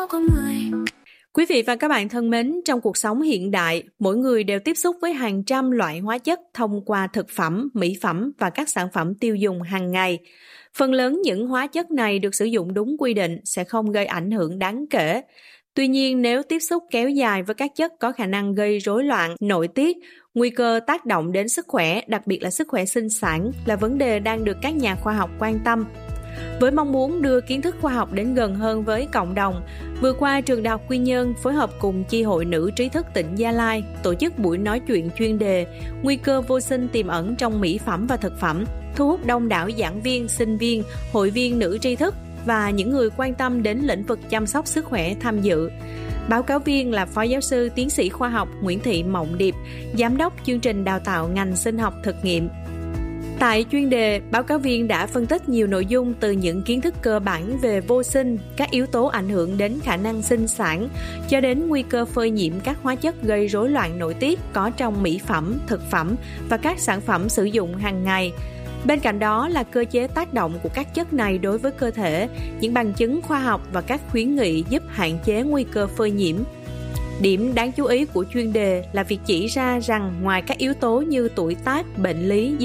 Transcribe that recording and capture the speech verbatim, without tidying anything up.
có con người. Quý vị và các bạn thân mến, trong cuộc sống hiện đại, mỗi người đều tiếp xúc với hàng trăm loại hóa chất thông qua thực phẩm, mỹ phẩm và các sản phẩm tiêu dùng hàng ngày. Phần lớn những hóa chất này được sử dụng đúng quy định sẽ không gây ảnh hưởng đáng kể. Tuy nhiên, nếu tiếp xúc kéo dài với các chất có khả năng gây rối loạn nội tiết, nguy cơ tác động đến sức khỏe, đặc biệt là sức khỏe sinh sản, là vấn đề đang được các nhà khoa học quan tâm. Với mong muốn đưa kiến thức khoa học đến gần hơn với cộng đồng, vừa qua Trường Đại học Quy Nhơn phối hợp cùng Chi hội Nữ Trí thức tỉnh Gia Lai tổ chức buổi nói chuyện chuyên đề Nguy cơ vô sinh tiềm ẩn trong mỹ phẩm và thực phẩm, thu hút đông đảo giảng viên, sinh viên, hội viên nữ tri thức và những người quan tâm đến lĩnh vực chăm sóc sức khỏe tham dự. Báo cáo viên là Phó Giáo sư Tiến sĩ Khoa học Nguyễn Thị Mộng Điệp, Giám đốc chương trình đào tạo ngành sinh học thực nghiệm. Tại chuyên đề, báo cáo viên đã phân tích nhiều nội dung từ những kiến thức cơ bản về vô sinh, các yếu tố ảnh hưởng đến khả năng sinh sản, cho đến nguy cơ phơi nhiễm các hóa chất gây rối loạn nội tiết có trong mỹ phẩm, thực phẩm và các sản phẩm sử dụng hàng ngày. Bên cạnh đó là cơ chế tác động của các chất này đối với cơ thể, những bằng chứng khoa học và các khuyến nghị giúp hạn chế nguy cơ phơi nhiễm. Điểm đáng chú ý của chuyên đề là việc chỉ ra rằng ngoài các yếu tố như tuổi tác, bệnh lý,